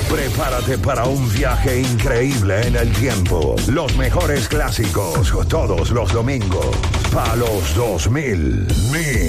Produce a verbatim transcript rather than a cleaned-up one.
Prepárate para un viaje increíble en el tiempo. Los mejores clásicos, todos los domingos. Pa' los dos mil.